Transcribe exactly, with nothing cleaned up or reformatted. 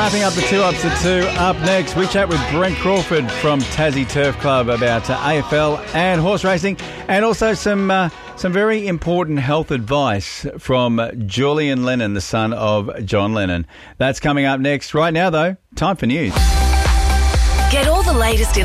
Wrapping up the two ups to two. Up next, we chat with Brent Crawford from Tassie Turf Club about uh, A F L and horse racing, and also some uh, some very important health advice from Julian Lennon, the son of John Lennon. That's coming up next. Right now, though, time for news. Get all the latest in